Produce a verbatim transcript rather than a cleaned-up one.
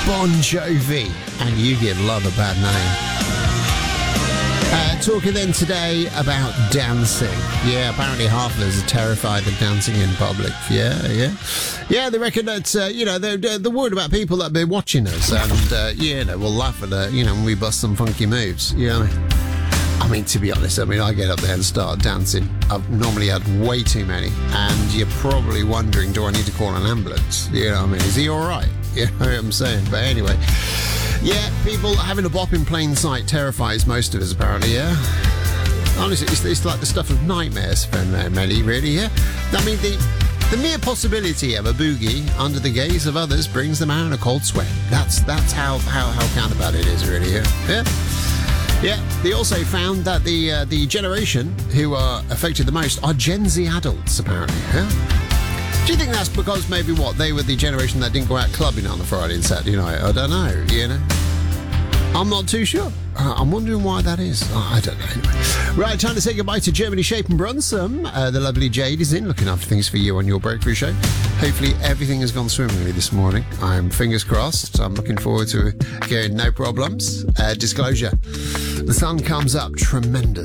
Bon Jovi, and you give love a bad name. Uh, talking then today about dancing. Yeah, apparently half of us are terrified of dancing in public. Yeah, yeah. Yeah, they reckon that, uh, you know, they're, they're worried about people that have been watching us and, uh, you know, will laugh at, uh, you know, when we bust some funky moves. You know what I mean? I mean, to be honest, I mean, I get up there and start dancing. I've normally had way too many. And you're probably wondering, do I need to call an ambulance? You know what I mean? Is he all right? You know what I'm saying? But anyway... Yeah, people having a bop in plain sight terrifies most of us, apparently, yeah? Honestly, it's, it's like the stuff of nightmares for many, really, yeah? I mean, the the mere possibility of a boogie under the gaze of others brings them out in a cold sweat. That's that's how, how, how counterpart it is, really, yeah? Yeah? Yeah, they also found that the, uh, the generation who are affected the most are Gen Z adults, apparently, yeah? Do you think that's because maybe what they were the generation that didn't go out clubbing on the Friday and Saturday night? I don't know. You know, I'm not too sure. Uh, I'm wondering why that is. Oh, I don't know. Anyway, right, time to say goodbye to Germany Shape and Brunson. Uh, the lovely Jade is in, looking after things for you on your breakfast show. Hopefully, everything has gone swimmingly this morning. I'm fingers crossed. I'm looking forward to it. Okay, no problems. Uh, disclosure: the sun comes up tremendous.